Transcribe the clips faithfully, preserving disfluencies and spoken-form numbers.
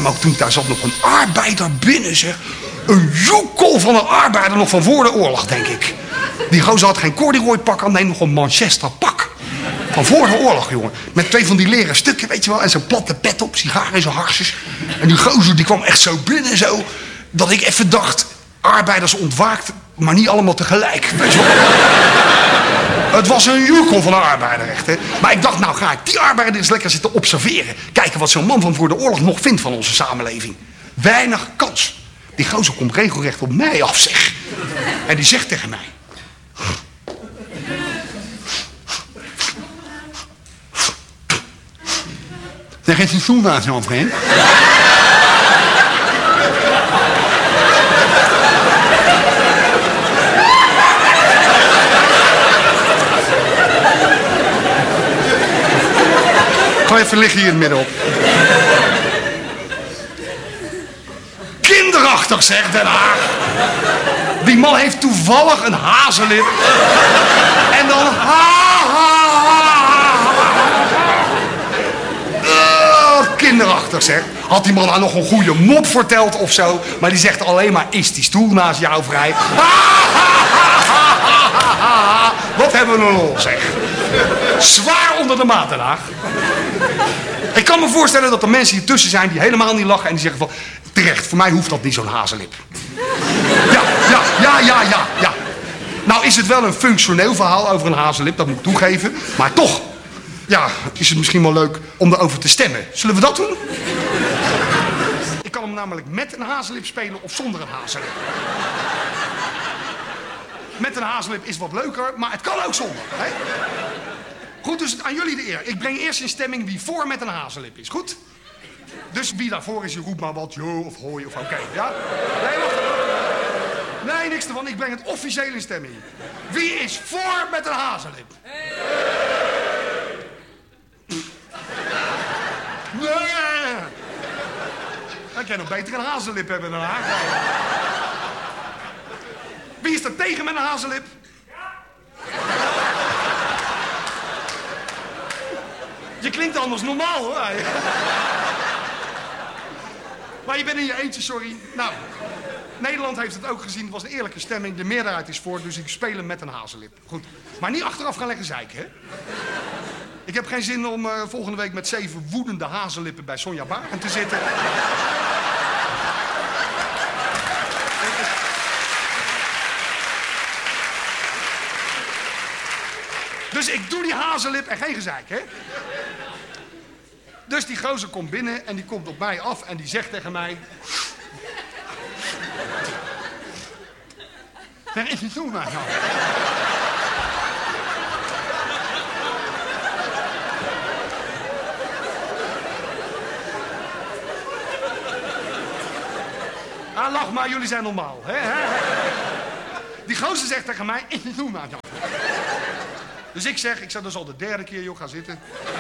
hem ook toen, daar zat nog een arbeider binnen, zeg. Een joekel van een arbeider, nog van voor de oorlog, denk ik. Die gozer had geen corduroy pak aan, nee, nog een Manchester pak. Van voor de oorlog, jongen. Met twee van die leren stukken, weet je wel. En zo'n platte pet op, sigaren en zo'n harsjes. En die gozer die kwam echt zo binnen, zo. Dat ik even dacht, arbeiders ontwaakt, maar niet allemaal tegelijk. Weet je wel. Het was een joekel van een arbeider, echt, hè. Maar ik dacht, nou ga ik die arbeider eens lekker zitten observeren. Kijken wat zo'n man van voor de oorlog nog vindt van onze samenleving. Weinig kans. Die gozer komt regelrecht op mij af, zeg. En die zegt tegen mij... Zeg, is een stoelnaast aan, vriend? Ga even liggen hier in het midden op. Kinderachtig, zeg, Den Haag. Die man heeft toevallig een hazenlip. En dan ha, ha, ha, ha. Kinderachtig, zeg. Had die man nou nog een goede mop verteld of zo. Maar die zegt alleen maar, is die stoel naast jou vrij? Ha, ha, ha, ha, ha, ha. Wat hebben we een lol, zeg. Zwaar onder de maat, Den Haag. Ik kan me voorstellen dat er mensen hier tussen zijn die helemaal niet lachen en die zeggen van... Terecht, voor mij hoeft dat niet zo'n hazenlip. Ja, ja, ja, ja, ja, ja. Nou is het wel een functioneel verhaal over een hazenlip, dat moet ik toegeven. Maar toch, ja, is het misschien wel leuk om erover te stemmen. Zullen we dat doen? Ik kan hem namelijk met een hazenlip spelen of zonder een hazenlip. Met een hazenlip is wat leuker, maar het kan ook zonder. Hè? Goed, dus aan jullie de eer. Ik breng eerst in stemming wie voor met een hazenlip is. Goed? Dus wie daarvoor is, je roept maar wat, jo of hoi of oké, okay, ja? Nee, wacht. Nee, niks ervan. Ik breng het officieel in stemming. Wie is voor met een hazenlip? Hey. Nee. Ik kan nog beter een hazenlip hebben dan haar. Wie is er tegen met een hazenlip? Je klinkt anders normaal, hoor. Maar je bent in je eentje, sorry. Nou, Nederland heeft het ook gezien. Het was een eerlijke stemming. De meerderheid is voor, dus ik speel hem met een hazenlip. Goed. Maar niet achteraf gaan leggen zeiken, hè? Ik heb geen zin om uh, volgende week met zeven woedende hazenlippen bij Sonja Barend te zitten. Dus ik doe die hazenlip en geen gezeik, hè? Dus die gozer komt binnen en die komt op mij af en die zegt tegen mij... Waar is die stoel nou? Ah, lach maar, jullie zijn normaal, hè? Die gozer zegt tegen mij, is die stoel nou? Dus ik zeg, ik zeg, dat is al de derde keer, joh, ga zitten.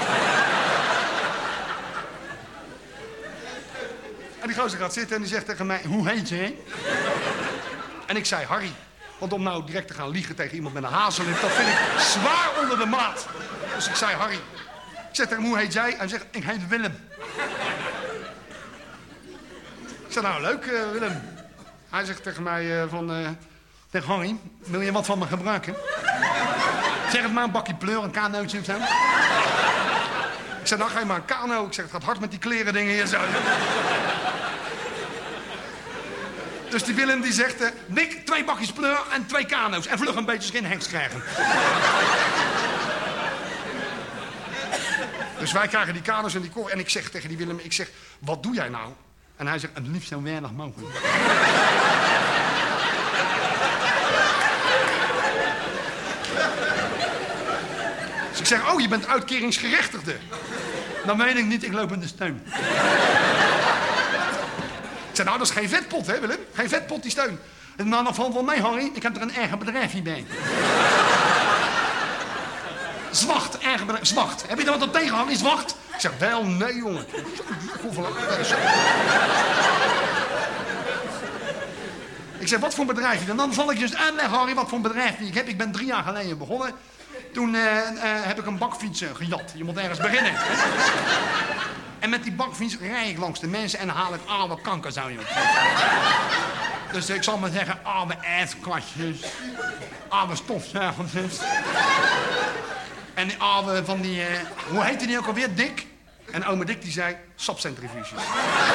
En die gozer gaat zitten en die zegt tegen mij, hoe heet je? En ik zei, Harry. Want om nou direct te gaan liegen tegen iemand met een hazenlip, dat vind ik zwaar onder de maat. Dus ik zei, Harry. Ik zeg tegen hem, hoe heet jij? En hij zegt, ik heet Willem. Ik zei, nou leuk, uh, Willem. Hij zegt tegen mij uh, van, uh, tegen Harry, wil je wat van me gebruiken? Zeg het maar, een bakje pleur, een kanootje of zo. Ik zei, nou ga je maar een kano. Ik zeg, het gaat hard met die kleren dingen hier zo. Dus die Willem die zegt, uh, Nick, twee bakjes pleur en twee kano's. En vlug een beetje geen hengst krijgen. Dus wij krijgen die kano's en die koffer. En ik zeg tegen die Willem, ik zeg, wat doe jij nou? En hij zegt, het liefst zo weinig mogelijk. Dus ik zeg, oh, je bent uitkeringsgerechtigde. Dan weet ik niet, ik loop in de steun. Ik zei, nou, dat is geen vetpot, hè, Willem? Geen vetpot, die steun. En nou, dan valt wel mee, Harry. Ik heb er een eigen bedrijfje bij. Zwacht, eigen bedrijf. Zwacht. Heb je er wat op tegen, Harry? Zwacht? Ik zeg, wel, nee, jongen. Ik zeg, wat voor een bedrijfje? En dan zal ik je eens uitleggen, Harry, wat voor een bedrijfje ik heb. Ik ben drie jaar geleden begonnen. Toen uh, uh, heb ik een bakfiets uh, gejat. Je moet ergens beginnen. En met die bakfiets rij ik langs de mensen en haal ik oude kankerzooi op. Dus ik zal maar zeggen, oude ijskastjes, oude stofzuigertjes. En die oude van die, uh, hoe heette die ook alweer, Dick? En oma Dick die zei, sapcentrifuges.